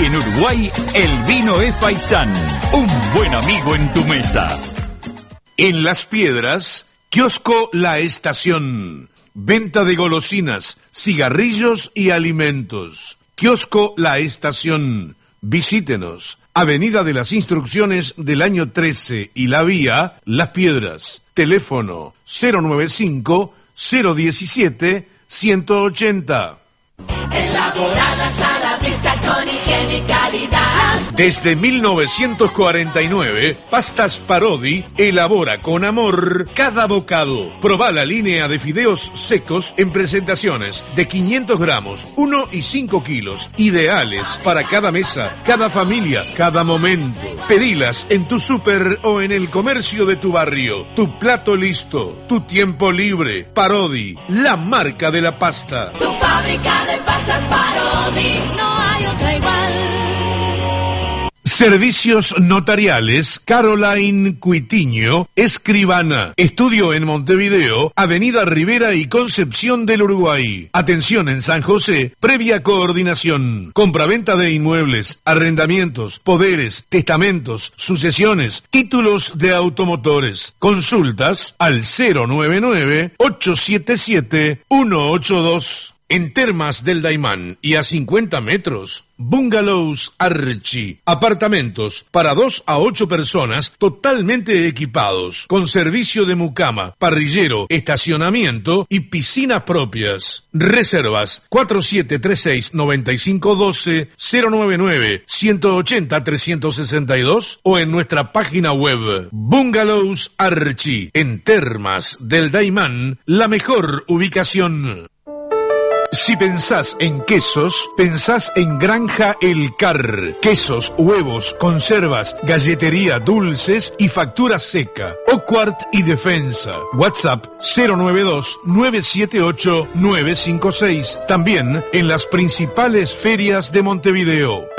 En Uruguay, el vino es Paisán, un buen amigo en tu mesa. En Las Piedras, Kiosco La Estación. Venta de golosinas, cigarrillos y alimentos. Kiosco La Estación. Visítenos. Avenida de las Instrucciones del año 13 y La Vía, Las Piedras. Teléfono 095-017-180. Elaboradas a la vista con higiene y calidad. Desde 1949, Pastas Parodi elabora con amor cada bocado. Probá la línea de fideos secos en presentaciones de 500 gramos, 1 y 5 kilos, ideales para cada mesa, cada familia, cada momento. Pedilas en tu súper o en el comercio de tu barrio. Tu plato listo, tu tiempo libre. Parodi, la marca de la pasta. Tu fábrica de pastas Parodi, no hay otra igual. Servicios notariales, Caroline Cuitiño, escribana. Estudio en Montevideo, Avenida Rivera y Concepción del Uruguay. Atención en San José, previa coordinación. Compraventa de inmuebles, arrendamientos, poderes, testamentos, sucesiones, títulos de automotores. Consultas al 099-877-182. En Termas del Daymán y a 50 metros, Bungalows Archie. Apartamentos para 2 a 8 personas totalmente equipados, con servicio de mucama, parrillero, estacionamiento y piscinas propias. Reservas 4736-9512, 099-180-362 o en nuestra página web. Bungalows Archie. En Termas del Daymán, la mejor ubicación. Si pensás en quesos, pensás en Granja El Car. Quesos, huevos, conservas, galletería, dulces y factura seca. Oquart y Defensa. WhatsApp 092-978-956. También en las principales ferias de Montevideo.